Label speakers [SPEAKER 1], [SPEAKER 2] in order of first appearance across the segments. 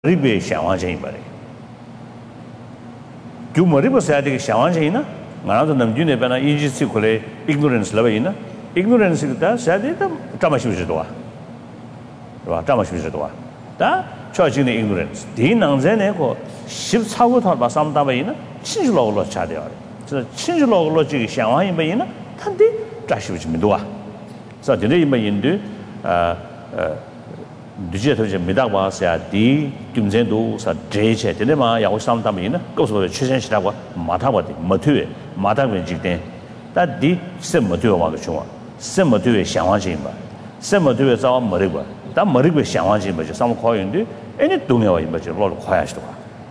[SPEAKER 1] 머리에 샤와쟁이 말이. 주 머리에 써야 되게 샤와쟁이나 나도 남준에 배나 인지스 콜에 ignorance 라베이나 ignorance가 써야 되다 담아시비지도 와. 와 담아시비지도 와. 다 저지는 ignorance. 디낭전에고 14고 더 바삼다베이나 친줄로로 차대요. 저 친줄로로 지기 샤와이 베이나 탄디 자시비지도 와. 그래서 근데 이마인데 디지털 좀 미다와서야 디 김전도 사 제체 되네마 야고 삼담이나 그것도 최선시라고 마타버디 머트에 마타면 직대 다디 셈머트에 와도 좋아 셈머트에 상황性봐 셈머트에 자 머리고 다 머리고 상황性봐 좀 거인데 애니 동네와 임바지 로로 kho야시도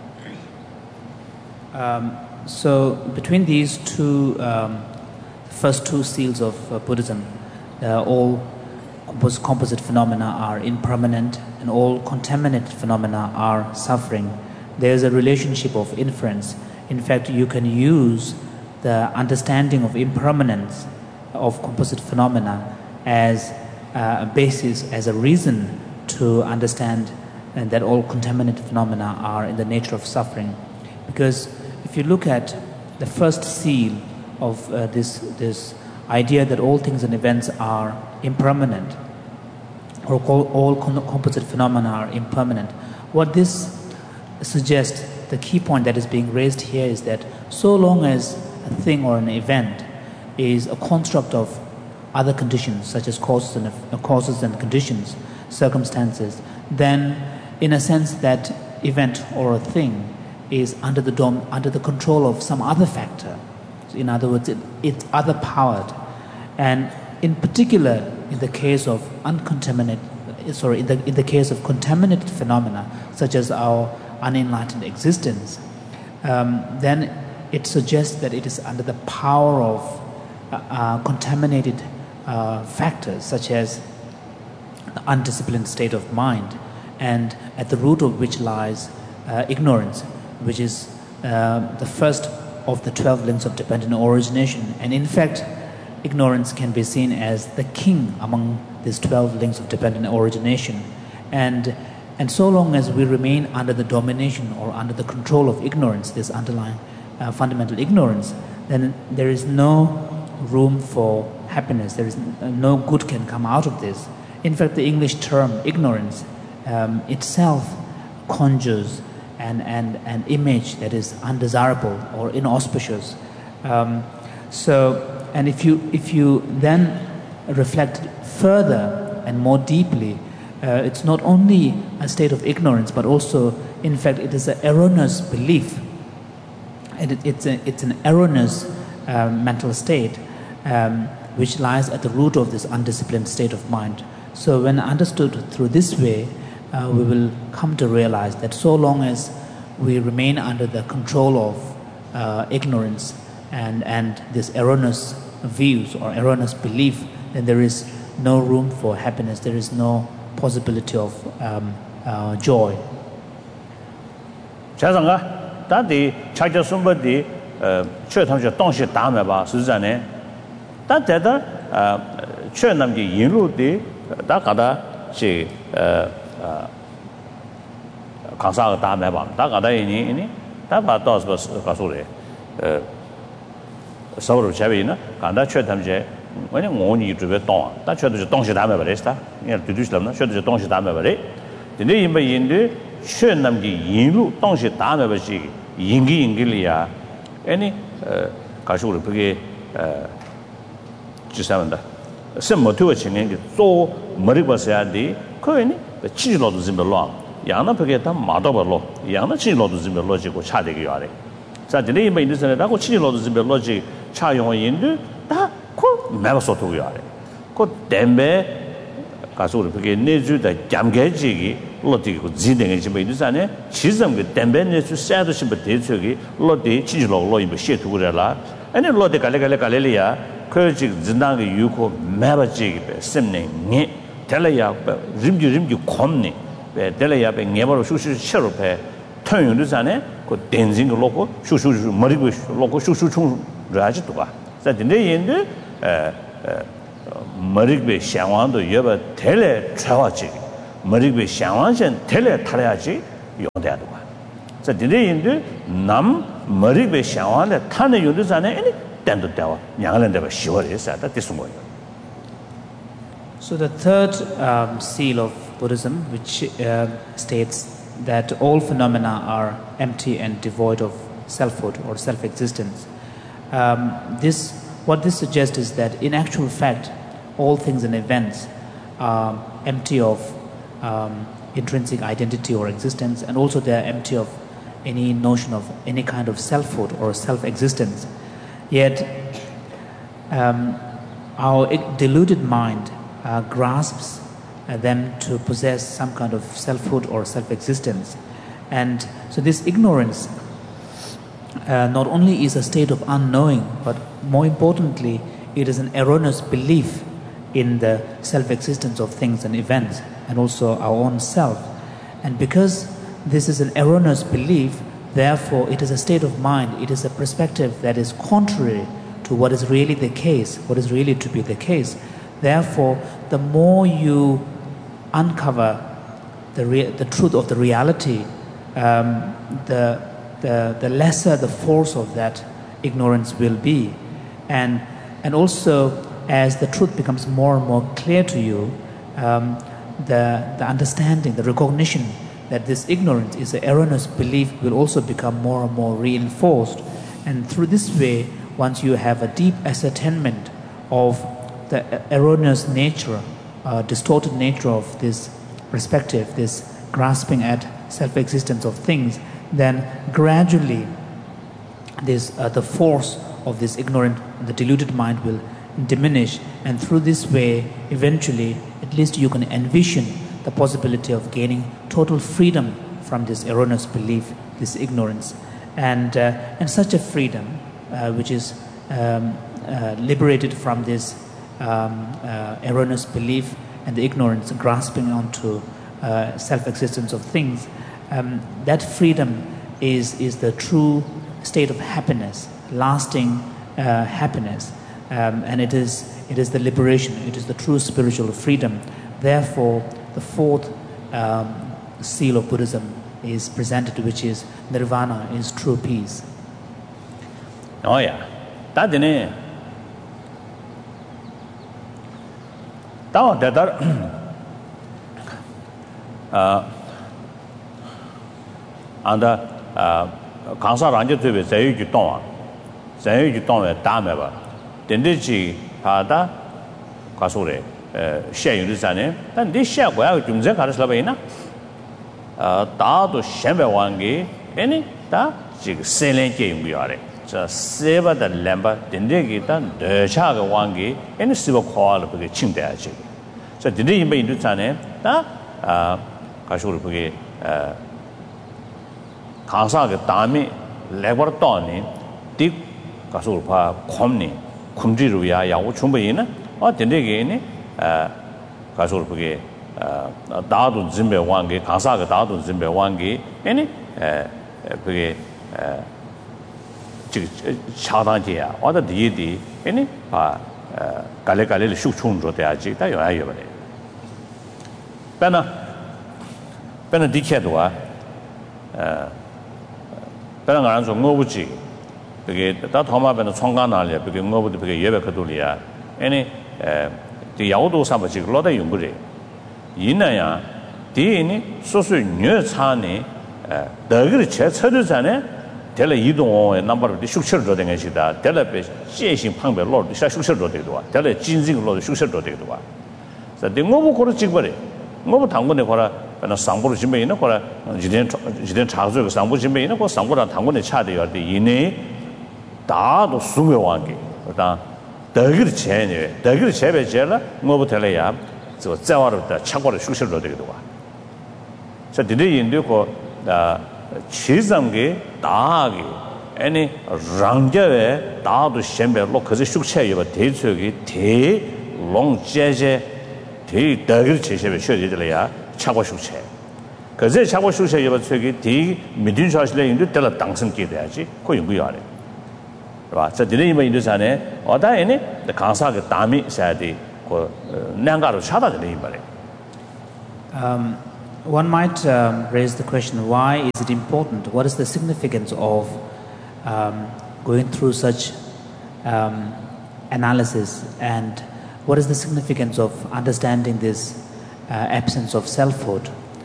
[SPEAKER 2] So between these two first two seals of Buddhism, all composite phenomena are impermanent and all contaminant phenomena are suffering. There is a relationship of inference. In fact, you can use the understanding of impermanence of composite phenomena as a basis, as a reason to understand that all contaminant phenomena are in the nature of suffering. Because if you look at the first seal of this idea that all things and events are impermanent, or all composite phenomena are impermanent. What this suggests, the key point that is being raised here is that so long as a thing or an event is a construct of other conditions, such as causes and conditions, circumstances, then in a sense that event or a thing is under the control of some other factor. In other words, it's other powered. And in particular, in the case of in the case of contaminated phenomena, such as our unenlightened existence, then it suggests that it is under the power of contaminated factors, such as the undisciplined state of mind, and at the root of which lies ignorance, which is the first of the 12 links of dependent origination. And in fact, ignorance can be seen as the king among these 12 links of dependent origination. And so long as we remain under the domination or under the control of ignorance, this underlying fundamental ignorance, then there is no room for happiness. There is no good can come out of this. In fact, the English term ignorance itself conjures an image that is undesirable or inauspicious. And if you then reflect further and more deeply, it's not only a state of ignorance, but also, in fact, it is an erroneous belief. And it's an erroneous mental state which lies at the root of this undisciplined state of mind. So when understood through this way, we will come to realize that so long as we remain under the control of ignorance and this erroneous views or erroneous belief, then there is no room for happiness, there is no possibility of joy.
[SPEAKER 1] 자상가 다디 차저 숨버디 최탐시 동시 다음에 봐 수자네 다대다 최남기 인루디 다가다 시 강사가 다음에 봐 다가다 이니 다바도스 가소래 서로 제베이나 간다 최탐제 왜냐 원이 주베 동 다쳐도 동시 다음에 버렸다 예 두두슬람나 최도 동시 다음에 버려 근데 이메인데 최남기 인루 동시 다음에 버시 인기리야 아니 가시고 그게 지사한다 semmotu chingen ge zo mari ba sa de ko ni chi lo du zim lo yang na phe ta ma do ba lo yang na chi lo du zim lo ji ko cha de ge ya de sa de ni me ni sa da ko chi lo du zim lo ji cha yong yin de da ko ma ba so tu ya de ko dem be ka so de phe ne ju da jam ge ji gi lo de ko ji de ge ji me ni sa ne chi sam ge dem be ne su sa do sim ba de chu gi lo de chi lo yin ba she tu ge la ani lo de ka le ya 그지 진단의 유고 매버지게 셈네 니 텔레야 림지 콤니 베 텔레야 베 녜버로 슈슈 셔로페 통용도잖아요 그 댄징 로고 슈슈 머리고 로고 슈슈 총 라지 도가 자근데 인데 머리베 샹왕도 여바 텔레 차와지 머리베 샹왕선 텔레 타려야지 용대하다 봐. 자, 디레인도 남 머리에 샤와래 타는 요도잖아요. 아니 된도 되와. 양을한테 봐 쉬워서 다 됐은 거예요.
[SPEAKER 2] So the third seal of Buddhism, which states that all phenomena are empty and devoid of selfhood or self-existence. What this suggests is that in actual fact, all things and events are empty of intrinsic identity or existence, and also they are empty of any notion of any kind of selfhood or self-existence. Yet our deluded mind grasps them to possess some kind of selfhood or self-existence. And so this ignorance not only is a state of unknowing, but more importantly, it is an erroneous belief in the self-existence of things and events, and also our own self. And because this is an erroneous belief, therefore it is a state of mind, it is a perspective that is contrary to what is really the case, what is really to be the case. Therefore, the more you uncover the truth of the reality, the lesser the force of that ignorance will be. And also, as the truth becomes more and more clear to you, the understanding, the recognition that this ignorance is an erroneous belief will also become more and more reinforced. And through this way, once you have a deep ascertainment of the erroneous nature, distorted nature of this perspective, this grasping at self-existence of things, then gradually the force of this ignorant, the deluded mind will diminish, and through this way, eventually, at least you can envision the possibility of gaining total freedom from this erroneous belief, this ignorance, and such a freedom, which is liberated from this erroneous belief and the ignorance, grasping onto self-existence of things. That freedom is the true state of happiness, lasting happiness, and it is the liberation. It is the true spiritual freedom. Therefore, the fourth seal of Buddhism is presented, which is nirvana, is true peace.
[SPEAKER 1] Oh yeah, that is. anda 강사 란제트베 자유주 동안 자유주 동에 다음에봐 된대지 하다 가소래 셰유르산에 단 리샤 고야 좀제 가르슬바이나 다도 셴베완게 애니 다 지금 셀렌게 용이야래 자 세바다 램바 된대기다 더차가 완게 애니 스버 코알 그게 칭대야지 자 된대 임베 인도산에 다 가소를 그게 강사가 다음에 레버터니 딕 가서 봐 콤니 쿰지루야 야고 충분히는 된대게니 가서 그게 다도 진배 왕게 강사가 다도 진배 왕게 아니 그게 지 차단지야 어디 뒤에 아니 갈래갈래를 슉충으로 돼야지 다 요아요 버려 배나 디케도와 그런 거는 좀 뭐지 그게 다 도마변의 총관날이야 그게 뭐부터 그게 예배거들이야 아니 이 야오도 사바지 로다 용거리 이나야 디니 소수 녀차니 더그 제처르잖아 될 이동의 넘버를 슉셔로 된 것이다 될배 제신 방배로 슉셔로 되도 와 될 진징으로 슉셔로 되도 와 그래서 뭐고 그렇지 버려 뭐 당근에 거라 나 상부를 준비해 놓고 거라 지된 차주가 상부 준비해 놓고 상부랑 당근에 차대요 돼 이내 다도 숨에 완게 그다 더그 제네 더그 제배 제라 뭐부 될래야 저 자와르다 차고를 슉셔로 되도 와 저 디데 인도고 다 치zam게 다하게 아니 랑제에 다도 셴배로 그저 슉체여 대초기 대롱제제 대 더그 제세배 쉬어지들이야 차고 슉체 그제 차고 슉체 여버 저기 대 미딘샤실에 인도 때라 당선게 돼야지 그 연구야 봐. 저 디네이마 인도산에 어다에네 강사가 담이 사야지 그 난가로 찾아야 돼 이말에.
[SPEAKER 2] one might raise the question, why is it important? What is the significance of going through such analysis, and what is the significance of understanding this absence of selfhood,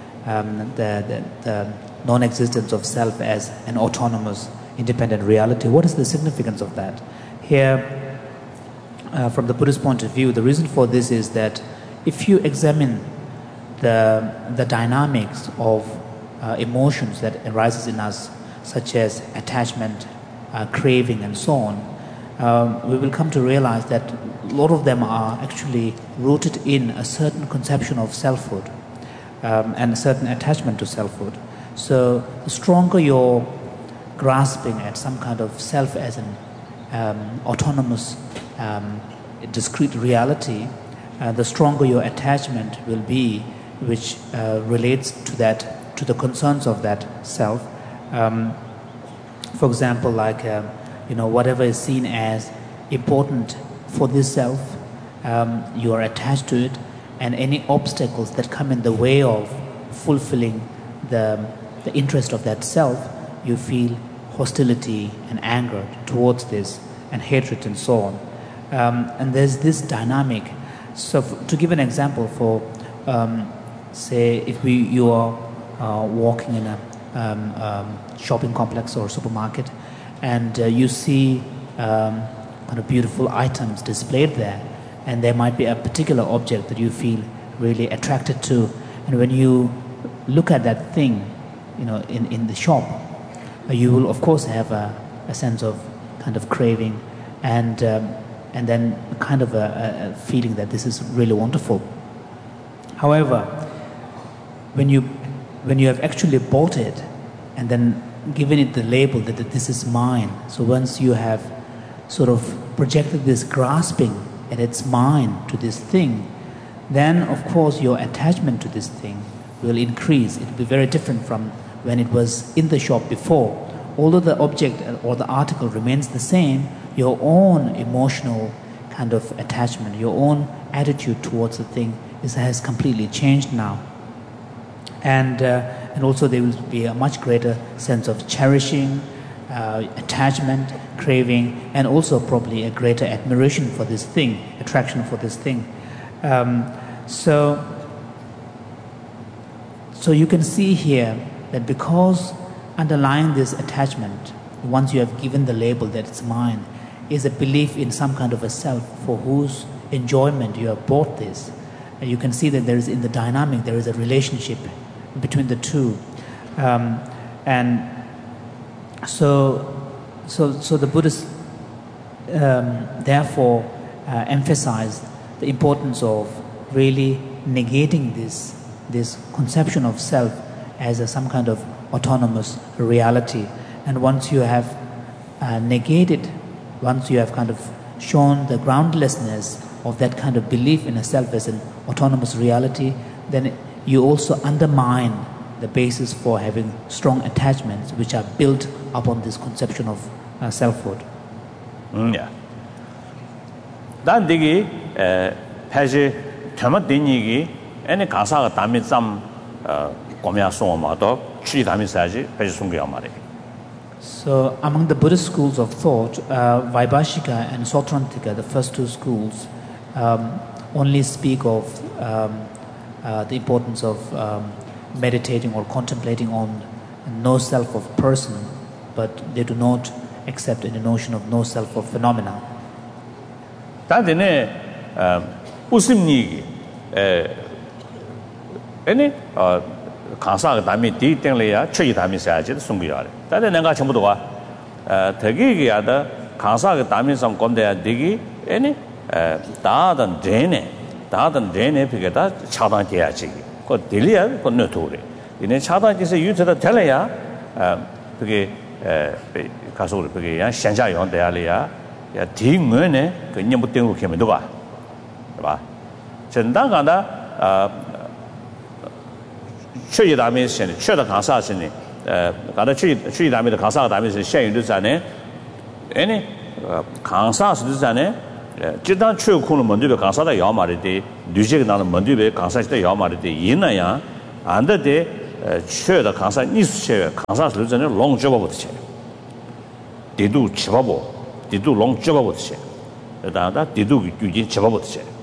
[SPEAKER 2] the non-existence of self as an autonomous, independent reality? What is the significance of that? Here, from the Buddhist point of view, the reason for this is that if you examine the dynamics of emotions that arises in us, such as attachment, craving, and so on, we will come to realize that a lot of them are actually rooted in a certain conception of selfhood and a certain attachment to selfhood. So the stronger you're grasping at some kind of self as an autonomous, discrete reality, the stronger your attachment will be, which relates to the concerns of that self. For example, like whatever is seen as important for this self, you are attached to it, and any obstacles that come in the way of fulfilling the interest of that self, you feel hostility and anger towards this, and hatred and so on. And there's this dynamic. So to give an example, for say if you are walking in a shopping complex or supermarket, and you see kind of beautiful items displayed there, and there might be a particular object that you feel really attracted to, and when you look at that thing, in the shop, you will of course have a sense of kind of craving, and then kind of a feeling that this is really wonderful. However, when you have actually bought it and then given it the label that this is mine, so once you have sort of projected this grasping and it's mine to this thing, then of course your attachment to this thing will increase. It will be very different from when it was in the shop before. Although the object or the article remains the same, your own emotional kind of attachment, your own attitude towards the thing has completely changed now. And also there will be a much greater sense of cherishing, attachment, craving, and also probably a greater admiration for this thing, attraction for this thing. So you can see here that because underlying this attachment, once you have given the label that it's mine, is a belief in some kind of a self for whose enjoyment you have bought this. And you can see that there is, in the dynamic, there is a relationship between the two. And so the Buddhists therefore emphasize the importance of really negating this conception of self as some kind of autonomous reality. And once you have negated, once you have kind of shown the groundlessness of that kind of belief in a self as an autonomous reality, then you also undermine the basis for having strong attachments which are built upon this conception of selfhood.
[SPEAKER 1] Yeah. Dan digi phaji thama dinigi ene kasaga dami zam komya soma do chi dami saji phaji sungya mare.
[SPEAKER 2] So among the Buddhist schools of thought, Vaibhashika and Sautrantika, the first two schools, only speak of the importance of meditating or contemplating on no self of person, but they do not accept any notion of no self of phenomena.
[SPEAKER 1] Tadine usimni ene kansa dami di tengle ya chyi dami saji sungya re. Tade nanga chembu do wa thegi ya da kansa dami sam komde ya digi ene dadan dene pigeta chadan deyaji ko diliya ko notore ine chadan jise yuta telaya pige 가서 그게 야 현자 용대야리야 야 딩은에 그 nhiệm 땡고 개면 봐. 봐. 전당가다 최이 다음에 신 최다 강사신이 가다 최이 다음에 강사가 다음에 현유도 전에 아니 강사스도 전에 지단 최고는 먼저 강사다 야 말이지 뉴제가 나는 먼저 강사시다 야 말이지 이나야 안데 최다 강사 니스 강사 설전에 롱 접어부터 체 디두 집어보 디두 롱 접어부터 체 다다 디두 규진 접어부터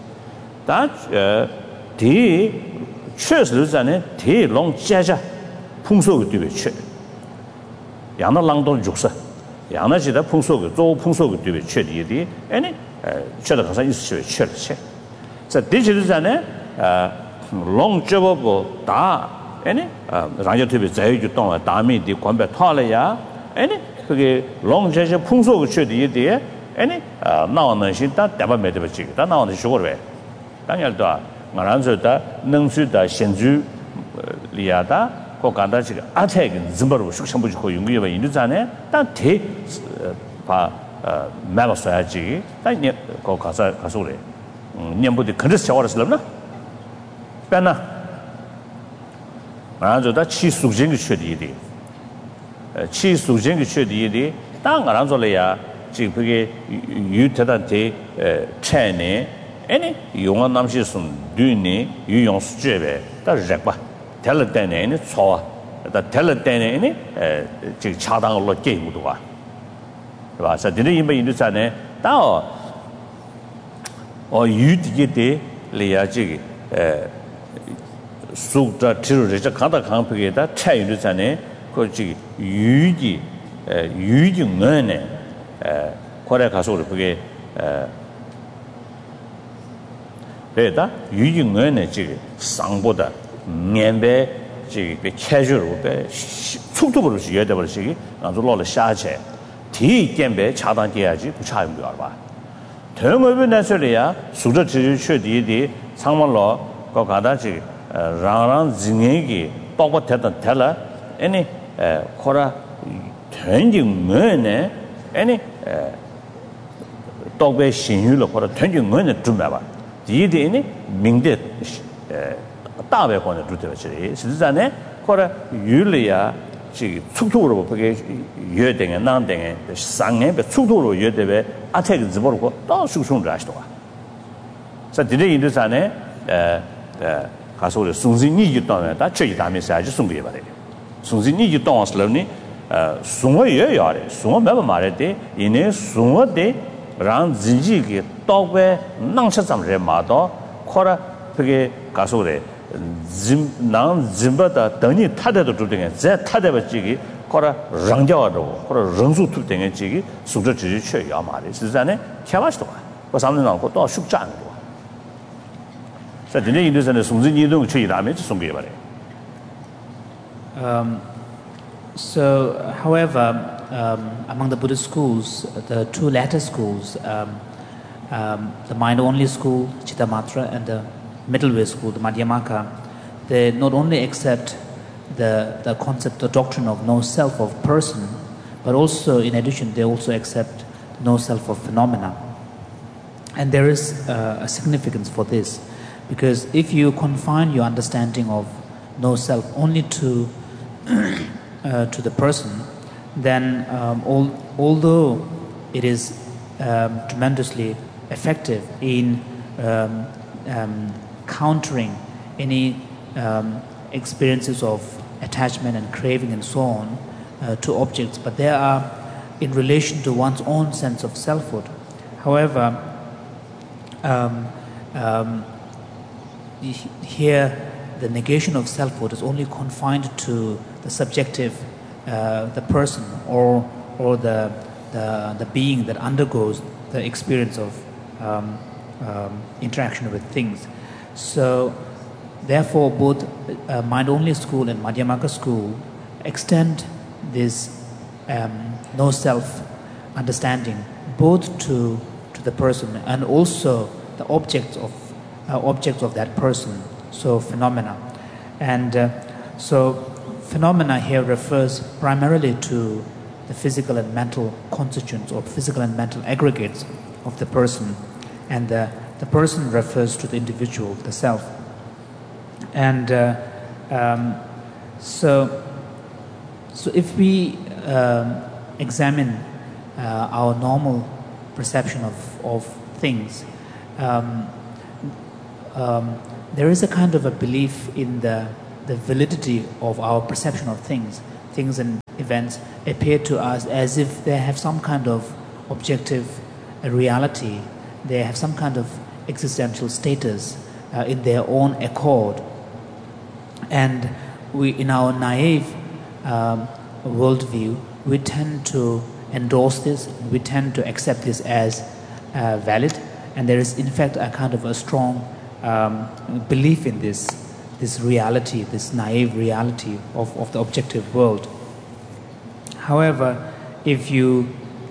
[SPEAKER 1] 체다디确实在铁龙加加풍속의 뒤에 최 양나 랑도 죽서 양나 지다 풍속의 조 풍속의 뒤에 최디디 아니 최다 가서 있을 최 최 자 디지털에 롱 접어보 다 아니 라디오 TV 자유주 동안 다음에 관배 탈래야 아니 그게 롱 제제 풍속의 최디디 아니 나오는 신다 대바 매대버지 다 나오는 식으로 해 당연도 말한서다 능수다 현주 리아다 고간다 지금 아택은 좀바로 숙성부지 고 용기가 있는잖아요. 단대바 매버서야지. 단이 고 가서 그래. 년부터 그래서 저거를 빼나. 말한서다 치숙진이 최디디. 치숙진이 최디디. 당 말한서래야 지금 그게 유태단테 차네 아니 용한 남시선 뒤니 유용 수제베 다 렉바 텔 때네 초아 다 텔 때네 지 차당으로 게임도 와 봐. 자 드네 이메 인도산에 다 유디게 레야지 수다 트르르자 가다 강표에다 차인도산에 그지 유지 유증은에 거래 가서 그게 그래다 유증은에 지금 상보다 년배 지금 캐주얼로 배 속도를 지어야 될 것이 아주 놀라 샤체 뒤 gembe 차단돼야지 부차는 거 봐. 대응업에 내서야 수저 지슈디디 상말로 거 가다지 라랑 진행이 똑같았던 달라 아니 코라 전증문에 아니 똑배 신유로 코라 전증문에 좀 봐. 디디니 민데大外国的主体是实际上呢，或者有了呀，这速度了不给约定的、难定的，三年被速度了约定的，阿才个直播了过，到手上这些多啊。在这里印度上呢，他说的送进你就当然，他这一大面是还是送给吧的，送进你就当时了呢，送我也要的，送我没办法的，因为送我的让自己给到外能吃咱们人马到，或者这个他说的。짐바다 더니 타대도 주등에 제 타대가 지기 거라 랑자와도 거라 랑수 투등에 지기 수저 지지 최야 말이实际上呢 캐마스도 그 사람들 나고 또 숙자는 거. 자, 근데 인도에서는 송진이 이동 최이라면 송게 말해.
[SPEAKER 2] So however among the Buddhist schools the two latter schools the mind only school Chittamatra and the middle way school, the Madhyamaka, they not only accept the concept, the doctrine of no self of person, but also, in addition, they also accept no self of phenomena. And there is a significance for this, because if you confine your understanding of no self only to the person, then although it is tremendously effective in countering any experiences of attachment and craving and so on to objects, but they are in relation to one's own sense of selfhood. However, here the negation of selfhood is only confined to the subjective, the person or the being that undergoes the experience of interaction with things. So, therefore, both mind-only school and Madhyamaka school extend this no self understanding both to the person and also the objects of that person. So, phenomena, and so phenomena here refers primarily to the physical and mental constituents or physical and mental aggregates of the person, and the person refers to the individual, the self. And so if we examine our normal perception of things, there is a kind of a belief in the the validity of our perception of things. Things and events appear to us as if they have some kind of objective reality. They have some kind of existential status in their own accord. And we, in our naive worldview, we tend to endorse this, we tend to accept this as valid, and there is in fact a kind of a strong belief in this reality, this naive reality of the objective world. However, if you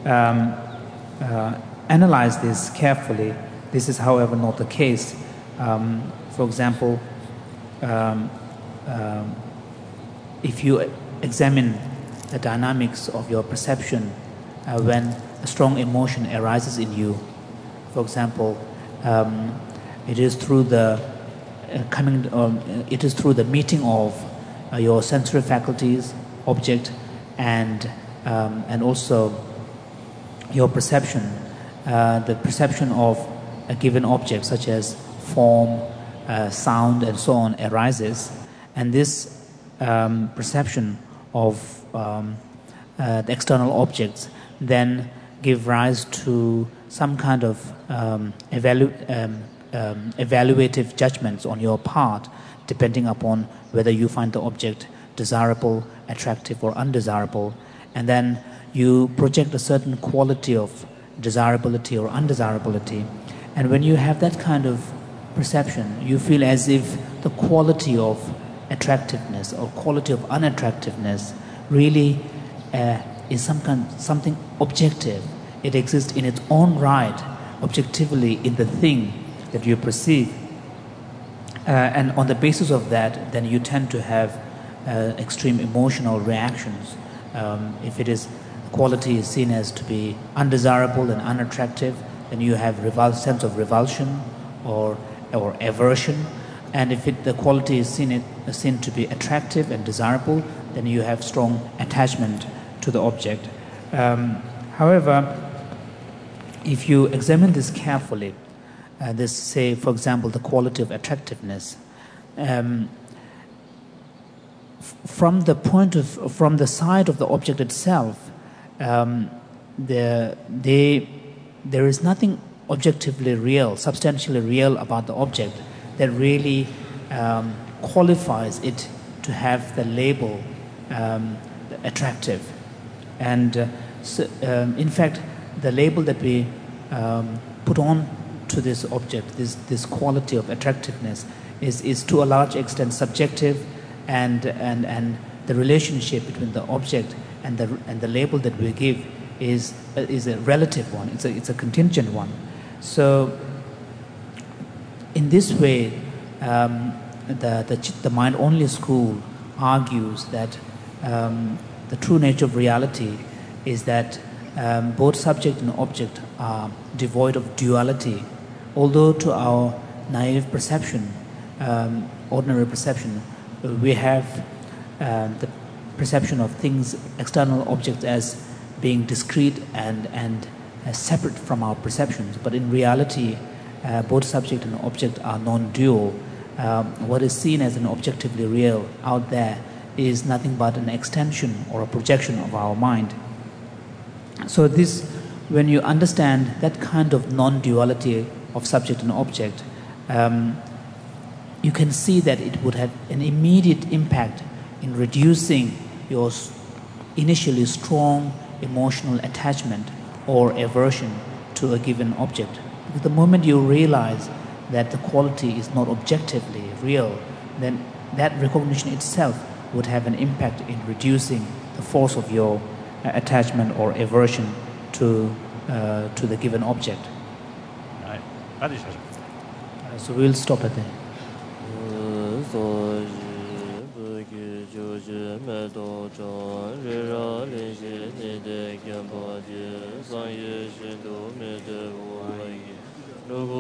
[SPEAKER 2] analyze this carefully, this is however not the case. For example, if you examine the dynamics of your perception when a strong emotion arises in you, for example, it is through the meeting of your sensory faculties, object, and also your perception, the perception of a given object such as form, sound, and so on arises, and this perception of the external objects then give rise to some kind of evaluative judgments on your part, depending upon whether you find the object desirable, attractive, or undesirable, and then you project a certain quality of desirability or undesirability. And when you have that kind of perception, you feel as if the quality of attractiveness or quality of unattractiveness really is something objective. It exists in its own right, objectively, in the thing that you perceive. And on the basis of that, then you tend to have extreme emotional reactions. If quality is seen as to be undesirable and unattractive, then you have sense of revulsion or aversion. And if the quality is seen to be attractive and desirable, then you have strong attachment to the object. However, if you examine this carefully, this, say, for example, the quality of attractiveness, from the side of the object itself, there is nothing objectively real, substantially real about the object that really qualifies it to have the label attractive. And in fact, the label that we put on to this object, this quality of attractiveness, is to a large extent subjective, and the relationship between the object and the label that we give is a relative one. It's a contingent one. So in this way, the mind-only school argues that the true nature of reality is that both subject and object are devoid of duality, although to our naive perception, ordinary perception, we have the perception of things, external objects, as being discrete and separate from our perceptions. But in reality, both subject and object are non-dual. What is seen as an objectively real out there is nothing but an extension or a projection of our mind. So this, when you understand that kind of non-duality of subject and object, you can see that it would have an immediate impact in reducing your initially strong emotional attachment or aversion to a given object. Because the moment you realize that the quality is not objectively real, then that recognition itself would have an impact in reducing the force of your attachment or aversion to the given object. So we'll stop at there.